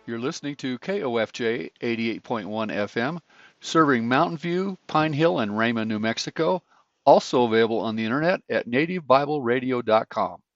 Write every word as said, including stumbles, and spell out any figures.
You're listening to K O F J eighty-eight point one F M, serving Mountain View, Pine Hill, and Rama, New Mexico. Also available on the internet at native bible radio dot com.